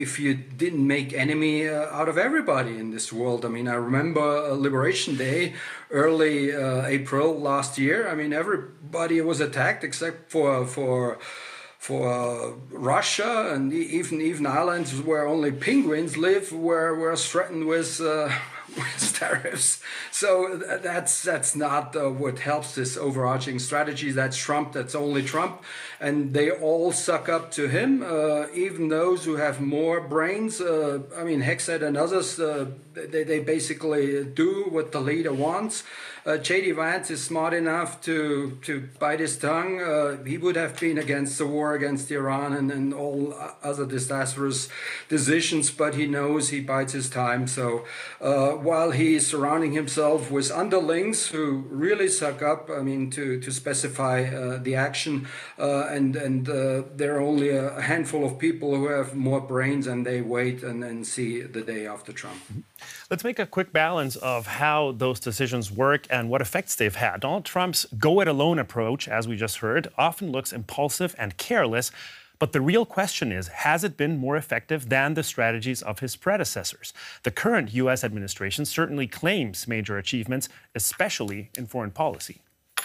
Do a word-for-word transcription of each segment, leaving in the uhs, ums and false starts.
if you didn't make enemy uh, out of everybody in this world. I mean, I remember uh, Liberation Day, early uh, April last year. I mean, everybody was attacked except for for for uh, Russia, and even even islands where only penguins live were were threatened with. Uh, with tariffs. So that's that's not uh, what helps this overarching strategy. That's Trump, that's only Trump. And they all suck up to him, uh, even those who have more brains. Uh, I mean, Hegseth and others, uh, they, they basically do what the leader wants. Uh, J D Vance is smart enough to, to bite his tongue. Uh, he would have been against the war against Iran and, and all other disastrous decisions, but he knows he bites his time. So uh, while he is surrounding himself with underlings who really suck up, I mean, to, to specify uh, the action, uh, and, and uh, there are only a handful of people who have more brains, and they wait and then see the day after Trump. Let's make a quick balance of how those decisions work and what effects they've had. Donald Trump's go-it-alone approach, as we just heard, often looks impulsive and careless. But the real question is, has it been more effective than the strategies of his predecessors? The current U S administration certainly claims major achievements, especially in foreign policy.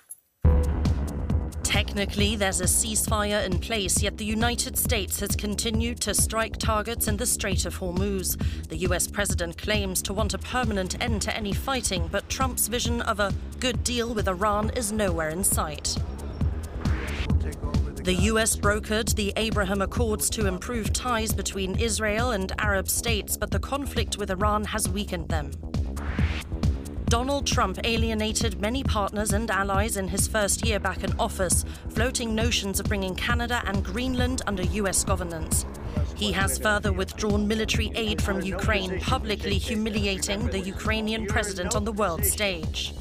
Technically, there's a ceasefire in place, yet the United States has continued to strike targets in the Strait of Hormuz. The U S president claims to want a permanent end to any fighting, but Trump's vision of a good deal with Iran is nowhere in sight. The U S brokered the Abraham Accords to improve ties between Israel and Arab states, but the conflict with Iran has weakened them. Donald Trump alienated many partners and allies in his first year back in office, floating notions of bringing Canada and Greenland under U S governance. He has further withdrawn military aid from Ukraine, publicly humiliating the Ukrainian president on the world stage.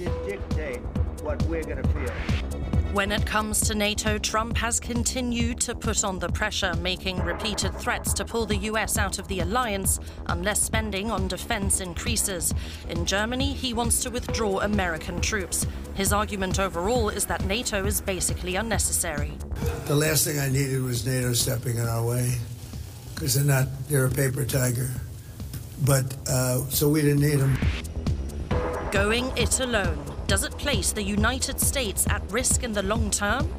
When it comes to NATO, Trump has continued to put on the pressure, making repeated threats to pull the U S out of the alliance unless spending on defense increases. In Germany, he wants to withdraw American troops. His argument overall is that NATO is basically unnecessary. The last thing I needed was NATO stepping in our way, because they're not, they're a paper tiger. But, uh, so we didn't need them. Going it alone. Does it place the United States at risk in the long term?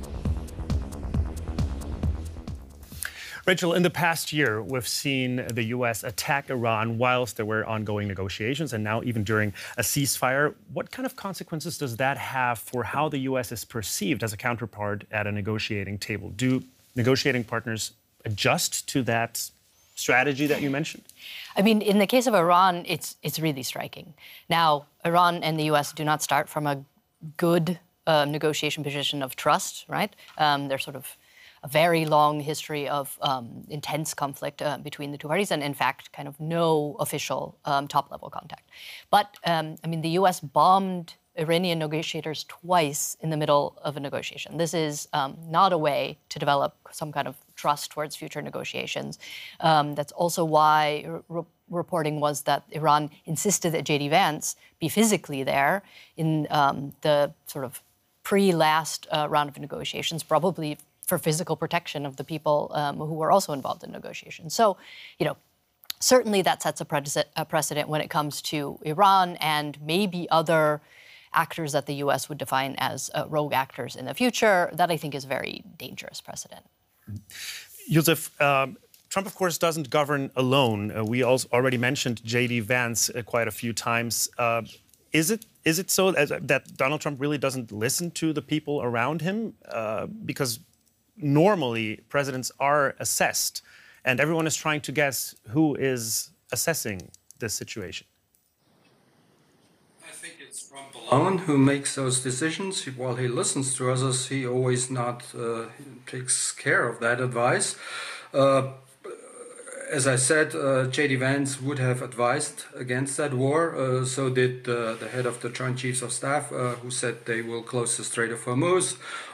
Rachel, in the past year, we've seen the U S attack Iran whilst there were ongoing negotiations, and now even during a ceasefire. What kind of consequences does that have for how the U S is perceived as a counterpart at a negotiating table? Do negotiating partners adjust to that strategy that you mentioned? I mean, in the case of Iran, it's it's really striking. Now, Iran and the U S do not start from a good uh, negotiation position of trust, right? Um, there's sort of a very long history of um, intense conflict uh, between the two parties, and in fact, kind of no official um, top-level contact. But, um, I mean, the U S bombed Iranian negotiators twice in the middle of a negotiation. This is um, not a way to develop some kind of trust towards future negotiations. Um, that's also why re reporting was that Iran insisted that J D Vance be physically there in um, the sort of pre-last uh, round of negotiations, probably for physical protection of the people um, who were also involved in negotiations. So, you know, certainly that sets a, pre a precedent when it comes to Iran and maybe other actors that the U S would define as uh, rogue actors in the future. That, I think, is a very dangerous precedent. Joseph, um, Trump, of course, doesn't govern alone. Uh, we also already mentioned J D Vance uh, quite a few times. Uh, is it is it so as, that Donald Trump really doesn't listen to the people around him? Uh, because normally presidents are assessed, and everyone is trying to guess who is assessing this situation. I think it's Trump alone who makes those decisions. While he listens to others, he always not uh, takes care of that advice. Uh, as I said, uh, J D Vance would have advised against that war. Uh, so did uh, the head of the Joint Chiefs of Staff, uh, who said they will close the Strait of Hormuz.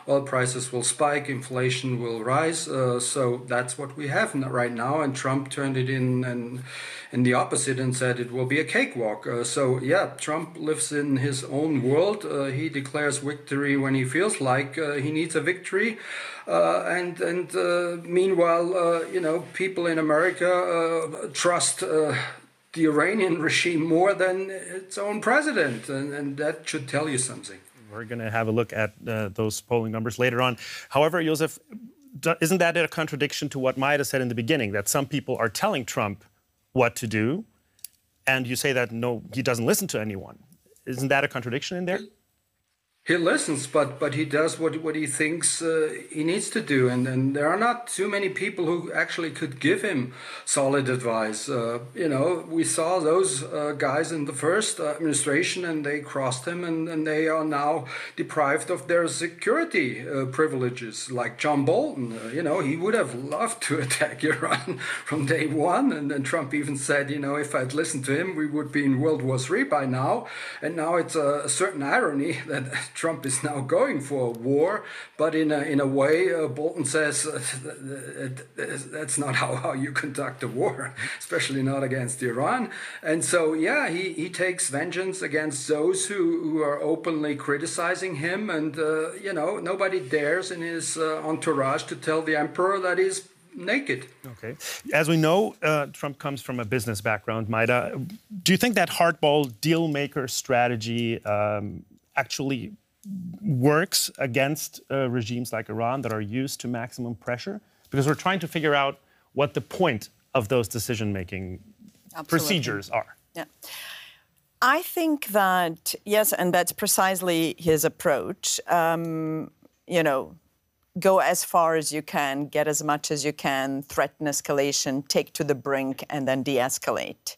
oil prices will spike, inflation will rise. Uh, so that's what we have right now. And Trump turned it in and in the opposite and said it will be a cakewalk. Uh, so yeah, Trump lives in his own world. Uh, he declares victory when he feels like uh, he needs a victory. Uh, and and uh, meanwhile, uh, you know, people in America uh, trust uh, the Iranian regime more than its own president, and, and that should tell you something. We're going to have a look at uh, those polling numbers later on. However, Josef, isn't that a contradiction to what Maida said in the beginning, that some people are telling Trump what to do, and you say that, no, he doesn't listen to anyone? Isn't that a contradiction in there? He listens, but but he does what what he thinks uh, he needs to do, and and there are not too many people who actually could give him solid advice. Uh, you know, we saw those uh, guys in the first administration, and they crossed him, and, and they are now deprived of their security uh, privileges. Like John Bolton, uh, you know, he would have loved to attack Iran from day one, and then Trump even said, you know, if I'd listened to him, we would be in World War Three by now. And now it's a, a certain irony that Trump is now going for a war, but in a, in a way, uh, Bolton says uh, that's not how, how you conduct a war, especially not against Iran. And so, yeah, he, he takes vengeance against those who, who are openly criticizing him. And, uh, you know, nobody dares in his uh, entourage to tell the emperor that he's naked. Okay. As we know, uh, Trump comes from a business background, Maida. Do you think that hardball deal-maker strategy um, actually works against uh, regimes like Iran that are used to maximum pressure? Because we're trying to figure out what the point of those decision-making procedures are. Yeah. I think that, yes, and that's precisely his approach. Um, you know, go as far as you can, get as much as you can, threaten escalation, take to the brink, and then de-escalate.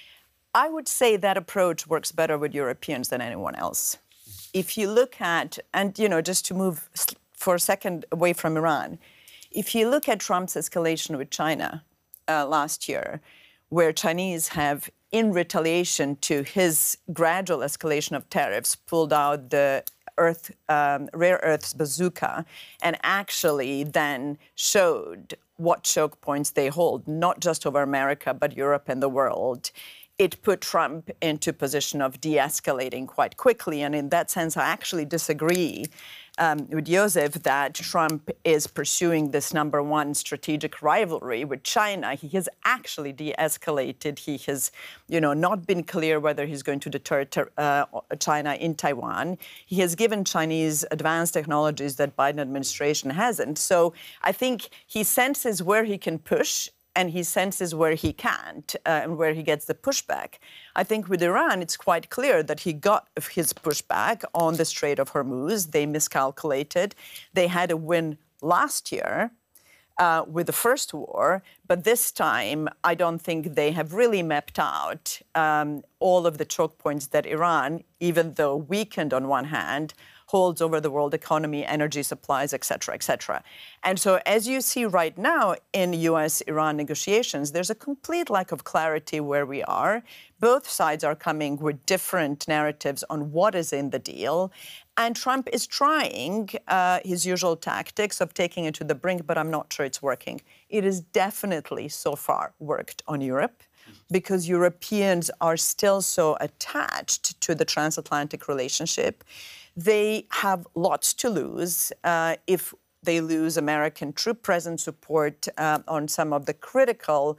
I would say that approach works better with Europeans than anyone else. If you look at, and you know, just to move for a second away from Iran, if you look at Trump's escalation with China uh, last year, where Chinese have, in retaliation to his gradual escalation of tariffs, pulled out the earth, um, rare earths bazooka and actually then showed what choke points they hold, not just over America, but Europe and the world. It put Trump into a position of de-escalating quite quickly. And in that sense, I actually disagree um, with Josef that Trump is pursuing this number one strategic rivalry with China. He has actually de-escalated. He has, you know, not been clear whether he's going to deter uh, China in Taiwan. He has given Chinese advanced technologies that Biden administration hasn't. So I think he senses where he can push, and he senses where he can't uh, and where he gets the pushback. I think with Iran, it's quite clear that he got his pushback on the Strait of Hormuz. They miscalculated. They had a win last year uh, with the first war, but this time, I don't think they have really mapped out um, all of the choke points that Iran, even though weakened on one hand, holds over the world economy, energy supplies, et cetera, et cetera. And so as you see right now in U S Iran negotiations, there's a complete lack of clarity where we are. Both sides are coming with different narratives on what is in the deal. And Trump is trying uh, his usual tactics of taking it to the brink, but I'm not sure it's working. It has definitely so far worked on Europe, because Europeans are still so attached to the transatlantic relationship. They have lots to lose uh, if they lose American troop presence support uh, on some of the critical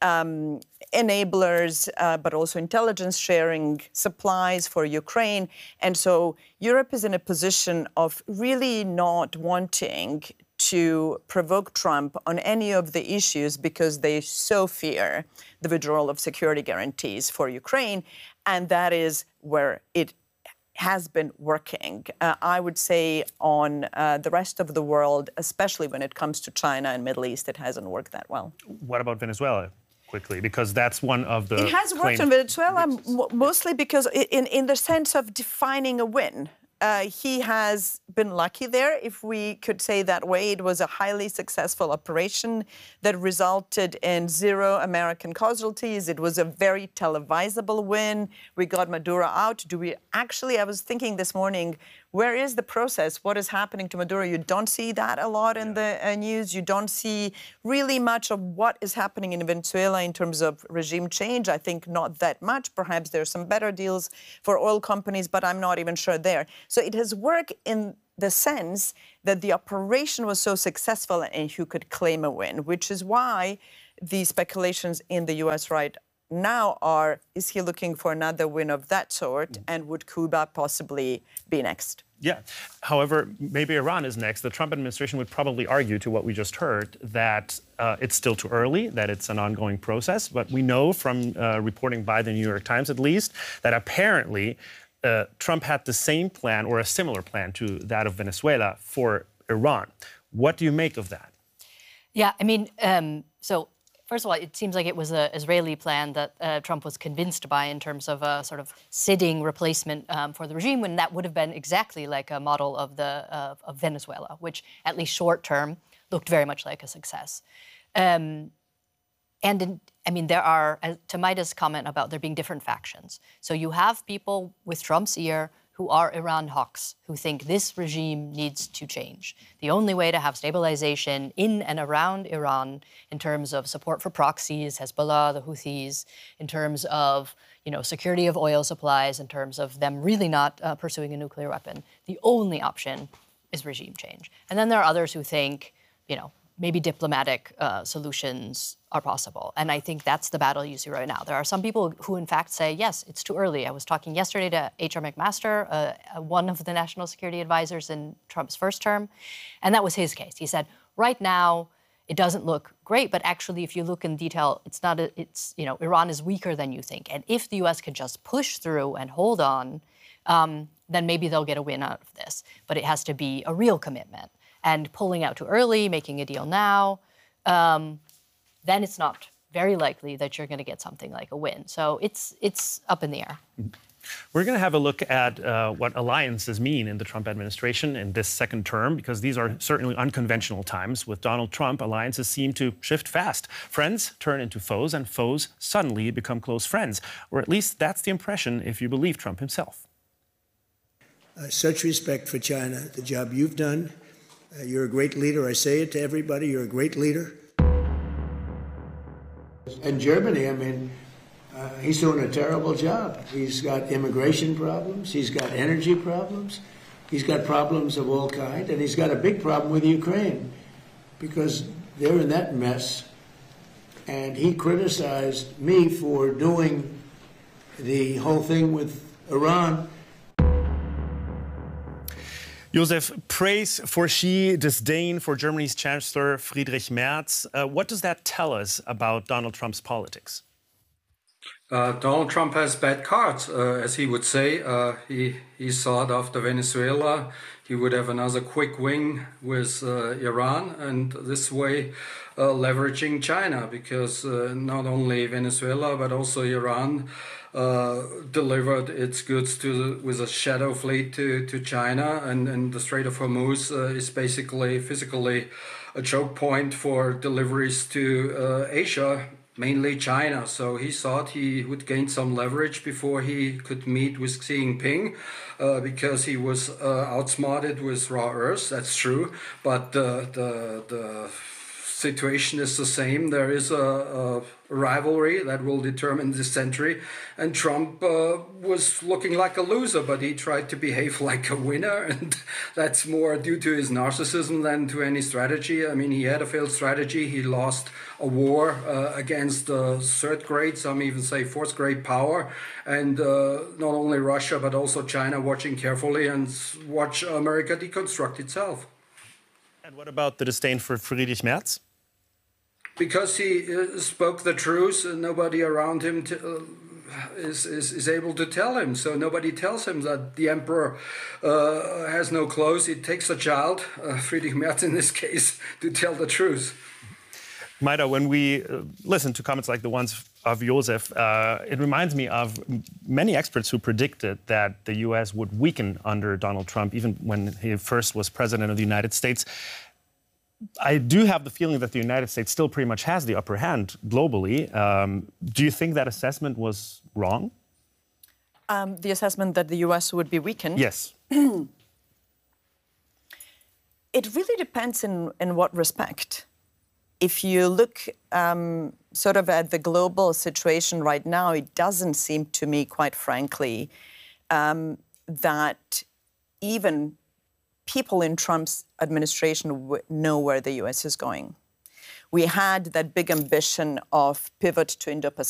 um, enablers, uh, but also intelligence sharing, supplies for Ukraine. And so Europe is in a position of really not wanting to provoke Trump on any of the issues because they so fear the withdrawal of security guarantees for Ukraine. And that is where it has been working. Uh, I would say on uh, the rest of the world, especially when it comes to China and Middle East, it hasn't worked that well. What about Venezuela, quickly? Because that's one of the It has worked in Venezuela, mostly because in, in the sense of defining a win. Uh, he has been lucky there, if we could say that way. It was a highly successful operation that resulted in zero American casualties. It was a very televisable win. We got Maduro out. Do we actually, I was thinking this morning, where is the process? What is happening to Maduro? You don't see that a lot in the uh, news. You don't see really much of what is happening in Venezuela in terms of regime change. I think not that much. Perhaps there are some better deals for oil companies, but I'm not even sure there. So it has worked in the sense that the operation was so successful and you could claim a win, which is why the speculations in the U S right now are, is he looking for another win of that sort, mm. and would Cuba possibly be next? Yeah. However, maybe Iran is next. The Trump administration would probably argue to what we just heard that uh, it's still too early, that it's an ongoing process. But we know from uh, reporting by the New York Times, at least, that apparently uh, Trump had the same plan or a similar plan to that of Venezuela for Iran. What do you make of that? Yeah, I mean, um, so... First of all, it seems like it was an Israeli plan that uh, Trump was convinced by in terms of a sort of sitting replacement um, for the regime, when that would have been exactly like a model of the uh, of Venezuela, which at least short term looked very much like a success. Um, and in, I mean, there are, uh, to Maida's comment about there being different factions. So you have people with Trump's ear who are Iran hawks, who think this regime needs to change. The only way to have stabilization in and around Iran in terms of support for proxies, Hezbollah, the Houthis, in terms of, you know, security of oil supplies, in terms of them really not uh, pursuing a nuclear weapon, the only option is regime change. And then there are others who think, you know, maybe diplomatic uh, solutions are possible. And I think that's the battle you see right now. There are some people who, in fact, say, yes, it's too early. I was talking yesterday to H R McMaster, uh, one of the national security advisors in Trump's first term, and that was his case. He said, right now, it doesn't look great, but actually, if you look in detail, it's not, a, it's, you know, Iran is weaker than you think. And if the U S can just push through and hold on, um, then maybe they'll get a win out of this. But it has to be a real commitment. And pulling out too early, making a deal now, um, then it's not very likely that you're going to get something like a win. So it's it's up in the air. We're going to have a look at uh, what alliances mean in the Trump administration in this second term, because these are certainly unconventional times. With Donald Trump, alliances seem to shift fast. Friends turn into foes, and foes suddenly become close friends. Or at least that's the impression if you believe Trump himself. Uh, such respect for China, the job you've done. Uh, you're a great leader. I say it to everybody. You're a great leader. And Germany, I mean, uh, he's doing a terrible job. He's got immigration problems. He's got energy problems. He's got problems of all kinds. And he's got a big problem with Ukraine because they're in that mess. And he criticized me for doing the whole thing with Iran. Josef, praise for Xi, disdain for Germany's Chancellor Friedrich Merz. Uh, what does that tell us about Donald Trump's politics? Uh, Donald Trump has bad cards, uh, as he would say. Uh, he, he thought after Venezuela he would have another quick win with uh, Iran, and this way uh, leveraging China, because uh, not only Venezuela but also Iran Uh, delivered its goods to the, with a shadow fleet to, to China, and, and the Strait of Hormuz uh, is basically physically a choke point for deliveries to uh, Asia, mainly China. So he thought he would gain some leverage before he could meet with Xi Jinping, uh, because he was uh, outsmarted with raw earth. That's true, but uh, the the situation is the same. There is a, a rivalry that will determine this century, and Trump uh, was looking like a loser, but he tried to behave like a winner, and that's more due to his narcissism than to any strategy. I mean, he had a failed strategy. He lost a war uh, against uh, third grade, some even say fourth grade power, and uh, not only Russia but also China watching carefully and watch America deconstruct itself. And what about the disdain for Friedrich Merz? Because he uh, spoke the truth, and nobody around him t uh, is, is is able to tell him. So nobody tells him that the emperor uh, has no clothes. It takes a child, uh, Friedrich Merz in this case, to tell the truth. Maida, when we uh, listen to comments like the ones of Josef, uh, it reminds me of many experts who predicted that the U S would weaken under Donald Trump, even when he first was president of the United States. I do have the feeling that the United States still pretty much has the upper hand globally. Um, do you think that assessment was wrong? Um, the assessment that the U S would be weakened? Yes. It really depends in, in what respect. If you look um, sort of at the global situation right now, it doesn't seem to me, quite frankly, um, that even people in Trump's administration w- know where the U S is going. We had that big ambition of pivot to Indo-Pacific.